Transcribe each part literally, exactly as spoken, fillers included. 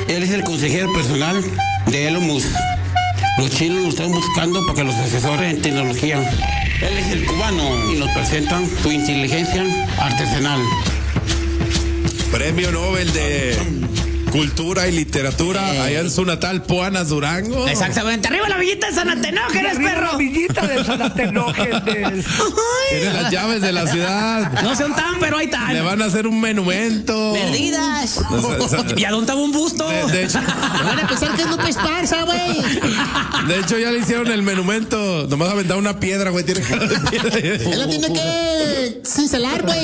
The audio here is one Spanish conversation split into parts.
Él es el consejero personal de Elon Musk. Los chinos lo están buscando para que los asesore en tecnología. Él es el cubano y nos presentan su inteligencia artesanal. Premio Nobel de Cultura y Literatura, eh. allá en su natal Puanas, Durango. Exactamente. Arriba la villita de Sanatenógenes, perro. La villita de Sanatenógenes. Tiene las llaves de la ciudad. No son tan, pero ahí están. Le van a hacer un monumento. Perdidas. Y a dónde estaba un busto. De, de hecho, van a pensar que es Lupe Esparza, güey. De hecho, ya le hicieron el monumento. Nomás aventaron una piedra, güey. Tiene cara de piedra. Él lo tiene que cincelar, güey.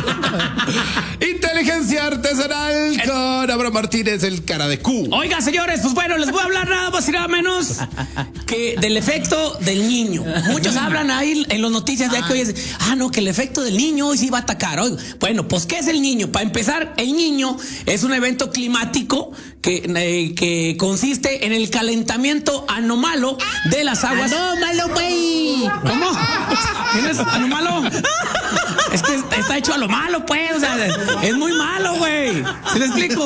Inteligencia artesanal con Abraham Martínez, el cara de Q. Oiga, señores, pues bueno, les voy a hablar nada más y nada menos que del efecto del niño. Muchos hablan ahí en las noticias de que hoy es, ah, no, que el efecto del niño hoy sí va a atacar. Oiga, bueno, pues, ¿qué es el niño? Para empezar, el niño es un evento climático que, eh, que consiste en el calentamiento anómalo de las aguas. ¡Anómalo, güey! ¿Cómo? ¿Quién es anómalo? Es que está hecho a lo malo, pues. O sea, es muy malo, güey. ¿Sí le explico?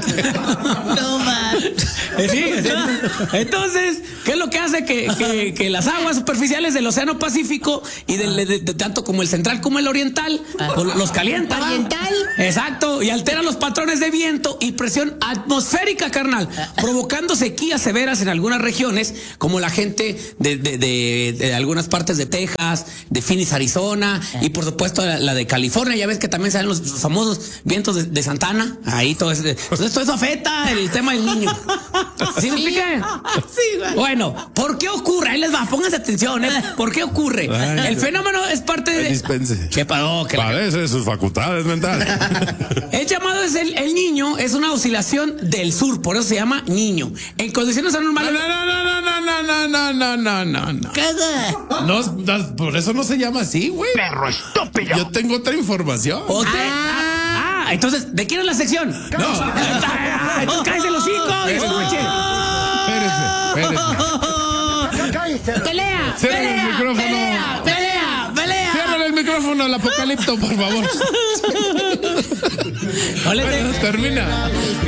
No, man. Sí, sí. Entonces, ¿qué es lo que hace que, que, que las aguas superficiales del Océano Pacífico y del, de, de, tanto como el central como el oriental pues, los calienta? ¿Oriental? Exacto, y alteran los patrones de viento y presión atmosférica, carnal, provocando sequías severas en algunas regiones, como la gente de, de, de, de algunas partes de Texas, de Phoenix, Arizona, y por supuesto la, la de California. Ya ves que también salen los, los famosos vientos de, de Santana. Ahí todo eso. Entonces todo eso afecta el tema del niño. ¿Sí me expliqué? Sí, güey. Bueno, ¿por qué ocurre? Ahí les va, pónganse atención, ¿eh? ¿Por qué ocurre? Ay, el fenómeno es parte de... Dispense. ¿Qué pasó? ¿Qué Padece sus facultades mentales. El llamado es el, el niño, es una oscilación del sur, por eso se llama niño. En condiciones anormales... No, no, no, no, no, no, no, no, no, no, no. ¿Qué, güey? No, no, por eso no se llama así, güey. ¡Perro estúpido! Yo tengo otra información. O te- ah, ah, entonces, ¿de quién es la sección? No. Ah, entonces cállese el hocico y escuche. Espérese, espérese. ¡Pelea! Cierren el ¡Pelea! micrófono. ¡Pelea! ¡Pelea! ¡Pelea! Cierren el micrófono al apocalipto, por favor. Ole, Bueno, termina.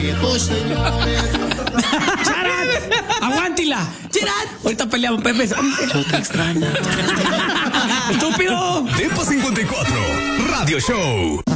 ¡Charat! ¡Aguántila! ¡Charat! Ahorita peleamos, Pepe. Yo te extraño. ¡Estúpido! Tiempo cincuenta y cuatro, Radio Show.